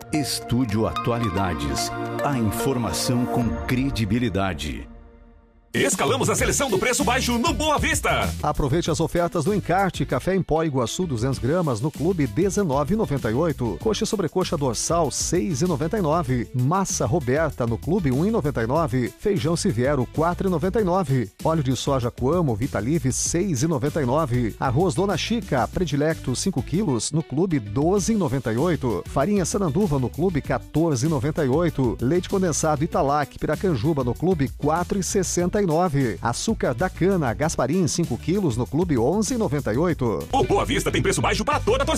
Estúdio Atualidades. A informação com credibilidade. Escalamos a seleção do preço baixo no Boa Vista. Aproveite as ofertas do Encarte. Café em pó Iguaçu 200 gramas no clube R$19,98. Coxa e sobrecoxa dorsal R$6,99. Massa Roberta no clube R$1,99. Feijão Siviero R$4,99. Óleo de soja Coamo Vitalive R$6,99. Arroz Dona Chica Predilecto 5 quilos no clube R$12,98. Farinha Sananduva no clube R$14,98. Leite condensado Italac Piracanjuba no clube R$4,69. Açúcar da cana Gasparim 5 quilos no clube R$11,98. O Boa Vista tem preço baixo para toda a torcida.